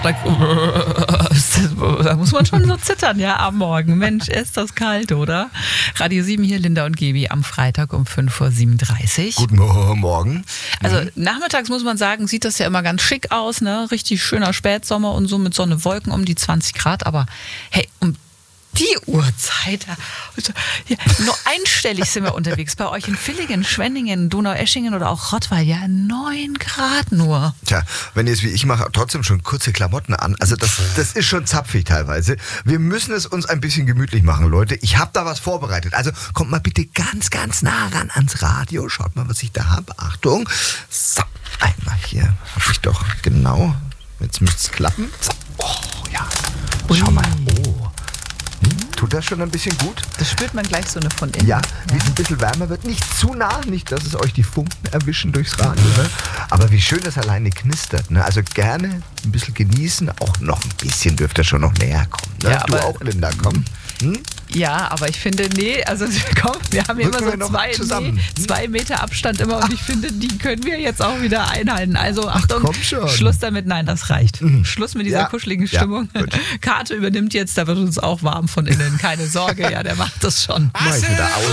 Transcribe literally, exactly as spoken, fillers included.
da, da muss man schon so zittern, ja, am Morgen. Mensch, ist das kalt, oder? Radio sieben hier, Linda und Gaby am Freitag um fünf Uhr siebenunddreißig. Guten Morgen. Also nachmittags muss man sagen, sieht das ja immer ganz schick aus, ne? Richtig schöner Spätsommer und so mit Sonne, Wolken um die zwanzig Grad. Aber hey, um die Uhrzeit, ja, nur einstellig sind wir unterwegs. Bei euch in Villingen, Schwenningen, Donaueschingen oder auch Rottweil, ja, neun Grad nur. Tja, wenn ihr es wie ich mache, trotzdem schon kurze Klamotten an. Also das, das ist schon zapfig teilweise. Wir müssen es uns ein bisschen gemütlich machen, Leute. Ich habe da was vorbereitet. Also kommt mal bitte ganz, ganz nah ran ans Radio. Schaut mal, was ich da habe. Achtung. So, einmal hier. Hab ich doch, genau. Jetzt müsste es klappen. So. Oh, ja. Schau mal. Oh. Tut das schon ein bisschen gut? Das spürt man gleich so eine von innen. Ja, wie es ein bisschen wärmer wird. Nicht zu nah, nicht, dass es euch die Funken erwischen durchs Radio. Ne? Aber wie schön das alleine knistert. Ne? Also gerne ein bisschen genießen. Auch noch ein bisschen dürft ihr schon noch näher kommen. Ne? Ja, du auch, Linda, komm. Hm? Ja, aber ich finde, nee, also komm, wir haben hier Rücken wir immer so noch zwei, zusammen. nee, zwei Meter Abstand immer und ich finde, die können wir jetzt auch wieder einhalten. Also Achtung, komm schon. Schluss damit, nein, das reicht. Mhm. Schluss mit dieser Ja. kuscheligen Ja, Stimmung. gut. Karte übernimmt jetzt, da wird uns auch warm von innen, keine Sorge, ja, der macht das schon. Mach ich wieder aus.